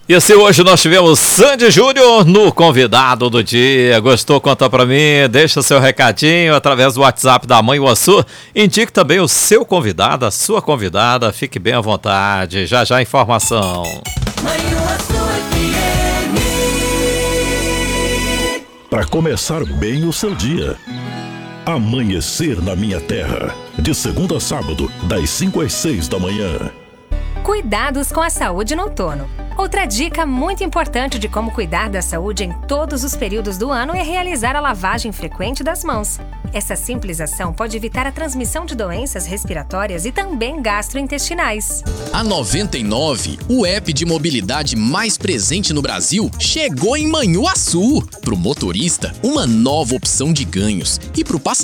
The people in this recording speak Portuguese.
E assim, hoje nós tivemos Sandy Júnior no Convidado do Dia. Gostou? Conta pra mim, deixa seu recadinho através do WhatsApp da Mãe Uaçu. Indique também o seu convidado, a sua convidada. Fique bem à vontade. Já já informação. Mãe Uaçu FM. Para começar bem o seu dia. Amanhecer na Minha Terra. De segunda a sábado, das 5 às 6 da manhã. Cuidados com a saúde no outono. Outra dica muito importante de como cuidar da saúde em todos os períodos do ano é realizar a lavagem frequente das mãos. Essa simples ação pode evitar a transmissão de doenças respiratórias e também gastrointestinais. A 99, o app de mobilidade mais presente no Brasil, chegou em Manhuaçu. Pro motorista, uma nova opção de ganhos. E pro passageiro,